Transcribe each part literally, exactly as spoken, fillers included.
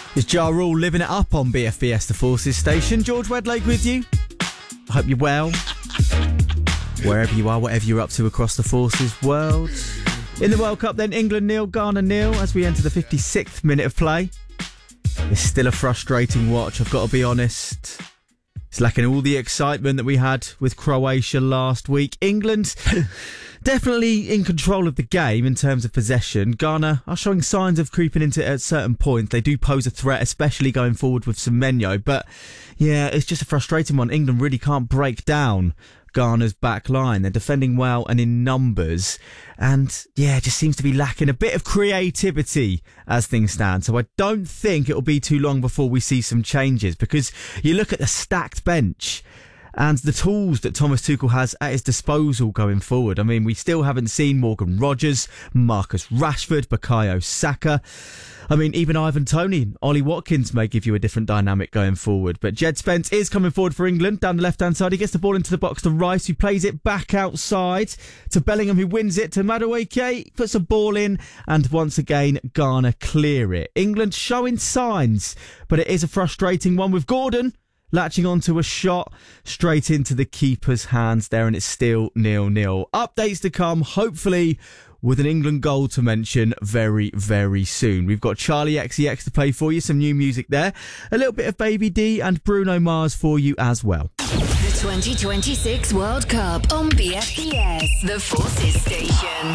It's Ja Rule living it up on B F B S The Forces station. George Wedlake with you. I hope you're well. Wherever you are, whatever you're up to across the Forces world. In the World Cup then, England nil, Ghana nil as we enter the fifty-sixth minute of play. It's still a frustrating watch, I've got to be honest. It's lacking all the excitement that we had with Croatia last week. England definitely in control of the game in terms of possession. Ghana are showing signs of creeping into it at certain points. They do pose a threat, especially going forward with Semenyo. But yeah, it's just a frustrating one. England really can't break down Ghana's back line. They're defending well and in numbers, and yeah, it just seems to be lacking a bit of creativity as things stand. So I don't think it'll be too long before we see some changes, because you look at the stacked bench and the tools that Thomas Tuchel has at his disposal going forward. I mean, we still haven't seen Morgan Rogers, Marcus Rashford, Bukayo Saka. I mean, even Ivan Toney and Ollie Watkins may give you a different dynamic going forward. But Jed Spence is coming forward for England down the left-hand side. He gets the ball into the box to Rice, who plays it back outside to Bellingham, who wins it to Madueke, puts a ball in, and once again, Ghana clear it. England showing signs, but it is a frustrating one with Gordon latching onto a shot straight into the keeper's hands there, and it's still nil nil. Updates to come, hopefully with an England goal to mention very, very soon. We've got Charlie X E X to play for you, some new music there, a little bit of Baby D and Bruno Mars for you as well. The twenty twenty-six World Cup on B F B S, the Forces station.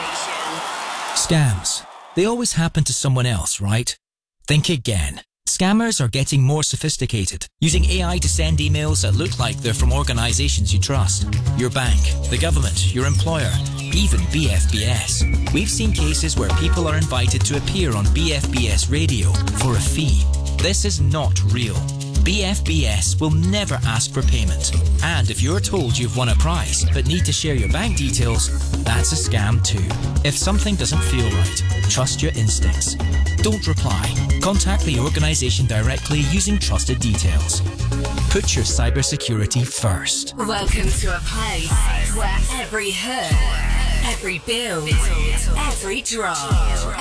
Scams. They always happen to someone else, right? Think again. Scammers are getting more sophisticated, using A I to send emails that look like they're from organisations you trust. Your bank, the government, your employer, even B F B S. We've seen cases where people are invited to appear on B F B S radio for a fee. This is not real. B F B S will never ask for payment. And if you're told you've won a prize but need to share your bank details, that's a scam too. If something doesn't feel right, trust your instincts. Don't reply. Contact the organisation directly using trusted details. Put your cybersecurity first. Welcome to a place where every hurt, every build, every drop,